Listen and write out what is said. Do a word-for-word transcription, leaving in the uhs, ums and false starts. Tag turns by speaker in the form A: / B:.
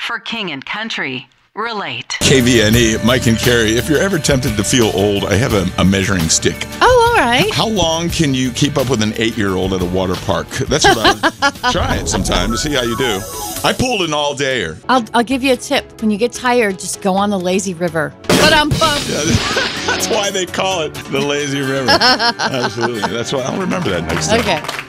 A: For King and Country, relate.
B: K V N E, Mike and Carrie, if you're ever tempted to feel old, I have a, a measuring stick.
C: Oh, all right.
B: How long can you keep up with an eight-year-old at a water park? That's what I try it sometime to see how you do. I pulled an all-dayer.
C: I'll, I'll give you a tip. When you get tired, just go on the lazy river. But I'm pumped.
B: Yeah, that's why they call it the lazy river. Absolutely. That's why I'll remember that next time.
C: Okay.